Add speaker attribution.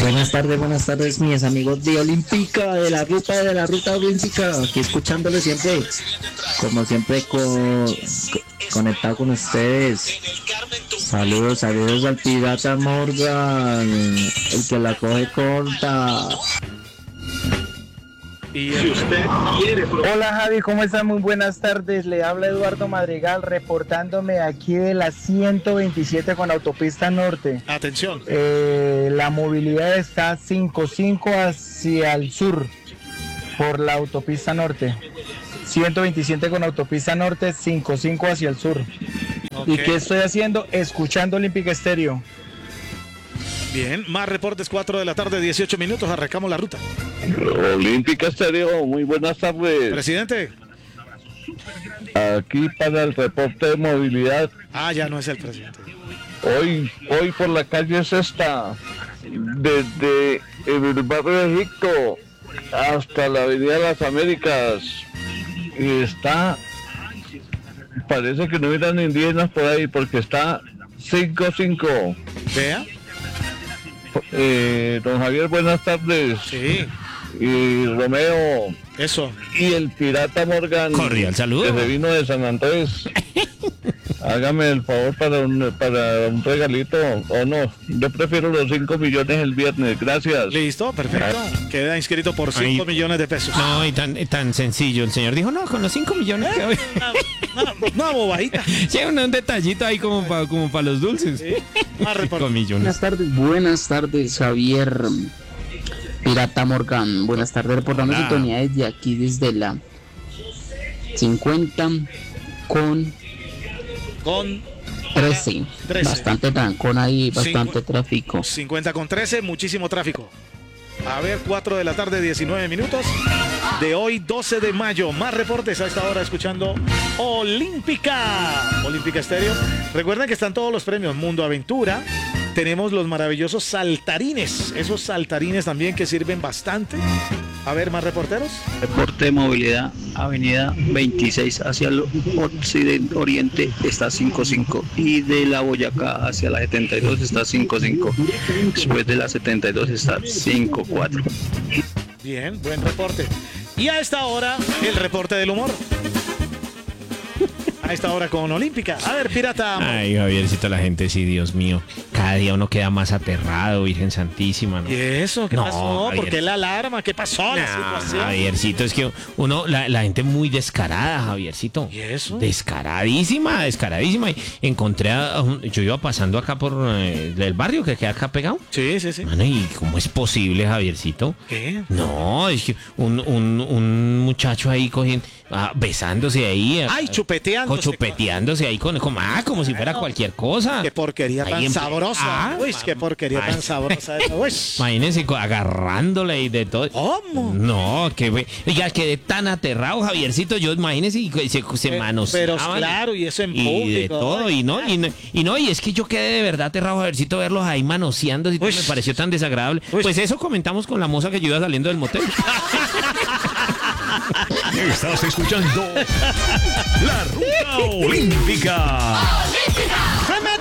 Speaker 1: Buenas tardes, mis amigos de Olímpica, de la ruta olímpica, aquí escuchándole siempre, como siempre, conectado con ustedes. Saludos al pirata Morgan, el que la coge corta.
Speaker 2: Si usted quiere...
Speaker 3: Hola Javi, ¿cómo están? Muy buenas tardes. Le habla Eduardo Madrigal reportándome aquí de la 127 con autopista norte.
Speaker 2: Atención.
Speaker 3: La movilidad está 55 hacia el sur por la autopista norte. 127 con autopista norte, 55 hacia el sur. Okay. ¿Y qué estoy haciendo? Escuchando Olímpica Estéreo.
Speaker 2: Bien, más reportes, 4 de la tarde, 18 minutos, arrancamos la ruta.
Speaker 4: Olímpica Estéreo, muy buenas tardes.
Speaker 2: Presidente.
Speaker 4: Aquí para el reporte de movilidad.
Speaker 2: Ya no es el presidente.
Speaker 4: Hoy por la calle Sexta, desde el barrio de Egipto hasta la avenida de las Américas, parece que no hubieran indígenas por ahí porque está 5-5.
Speaker 2: Vea.
Speaker 4: Don Javier, buenas tardes.
Speaker 2: Sí.
Speaker 4: Y Romeo.
Speaker 2: Eso.
Speaker 4: Y el pirata Morgan.
Speaker 5: Cordial saludo.
Speaker 4: Que se vino de San Andrés. Hágame el favor para un regalito, o no. Yo prefiero los 5 millones el viernes. Gracias.
Speaker 2: Listo, perfecto. Queda inscrito por 5 millones de pesos.
Speaker 5: No, y tan sencillo. El señor dijo, no, con los 5 millones.
Speaker 2: Una bobadita.
Speaker 5: Sí, un detallito ahí como para los dulces.
Speaker 2: Sí.
Speaker 5: 5 millones.
Speaker 1: Buenas tardes, Javier. Pirata Morgan, buenas tardes, reportando sintonía desde aquí, desde la 50 con 13. Bastante trancón ahí, bastante tráfico.
Speaker 2: 50 con 13, muchísimo tráfico. A ver, 4 de la tarde, 19 minutos de hoy, 12 de mayo. Más reportes a esta hora escuchando Olímpica Estéreo. Recuerden que están todos los premios Mundo Aventura. Tenemos los maravillosos saltarines. Esos saltarines también que sirven bastante. A ver, más reporteros.
Speaker 6: Reporte de movilidad, avenida 26 hacia el oriente está 5-5 y de la Boyacá hacia la 72 está 5-5. Después de la 72 está 5-4.
Speaker 2: Bien, buen reporte. Y a esta hora, el reporte del humor. A esta hora con Olímpica. A ver, pirata.
Speaker 5: Ay, Javiercito, la gente, sí, Dios mío. Cada día uno queda más aterrado, Virgen Santísima, ¿no?
Speaker 2: ¿Y eso? ¿Qué pasó?
Speaker 5: Javier.
Speaker 2: ¿Por qué la alarma? ¿Qué pasó? La situación.
Speaker 5: Javiercito, es que la gente muy descarada, Javiercito.
Speaker 2: ¿Y eso?
Speaker 5: Descaradísima. Y encontré yo iba pasando acá por el barrio que queda acá pegado.
Speaker 2: Sí.
Speaker 5: Mano, ¿y cómo es posible, Javiercito?
Speaker 2: ¿Qué?
Speaker 5: No, es que un muchacho ahí besándose ahí.
Speaker 2: Ay,
Speaker 5: chupeteándose ahí como si fuera cualquier cosa.
Speaker 2: Qué porquería tan sabrosa. Uy, qué porquería tan sabrosa.
Speaker 5: Imagínense agarrándole y de todo.
Speaker 2: ¿Cómo?
Speaker 5: No, ya quedé tan aterrado, Javiercito. Yo imagínense y se manoseaban.
Speaker 2: Pero claro, y eso en
Speaker 5: y
Speaker 2: público.
Speaker 5: De todo, y es que yo quedé de verdad aterrado, Javiercito, verlos ahí manoseando. Me pareció tan desagradable. Pues eso comentamos con la moza que yo iba saliendo del motel.
Speaker 7: Estás escuchando La Ruta Olímpica.